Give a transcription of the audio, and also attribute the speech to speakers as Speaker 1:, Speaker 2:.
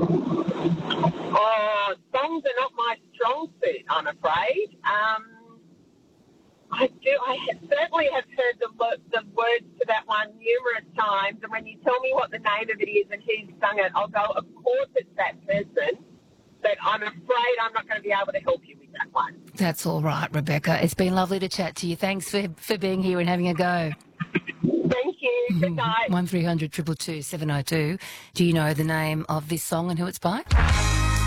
Speaker 1: Oh, songs are not my strong suit, I'm afraid. Certainly have heard the words to that one numerous times, and when you tell me what the name of it is and who's sung it, I'll go, of course it's that person, but I'm afraid I'm not going to be able to help you with that one.
Speaker 2: That's all right, Rebecca. It's been lovely to chat to you. Thanks for being here and having a go.
Speaker 1: Thank you. Good night.
Speaker 2: 1300 222 702. Do you know the name of this song and who it's by?